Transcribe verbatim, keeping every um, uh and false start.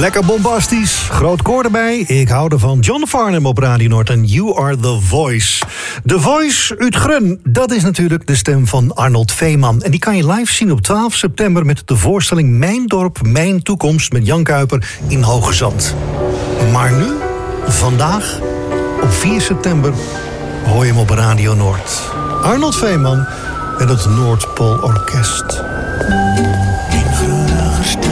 Lekker bombastisch, groot koor erbij. Ik hou ervan. John Farnham op Radio Noord en You Are The Voice. The Voice uit Grun, dat is natuurlijk de stem van Arnold Veeman. En die kan je live zien op twaalf september met de voorstelling Mijn Dorp, Mijn Toekomst met Jan Kuiper in Hoge Zand. Maar nu, vandaag, op vier september, hoor je hem op Radio Noord. Arnold Veeman en het Noordpool Orkest. In groene